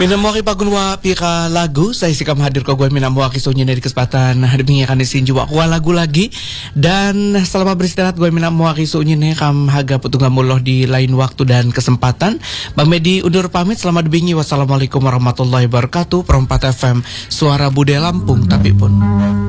Minamuaki pagunwa pika lagu saya sikam hadir ke gue minamuaki sonya dari kesempatan hadapnya akan disinju aku lagu lagi dan selama beristirahat gue minamuaki sonya kam haga putungamuloh di lain waktu dan kesempatan. Bang Medi undur pamit selamat bingi wassalamualaikum warahmatullahi wabarakatuh. Perempat FM Suara Budaya Lampung tapi pun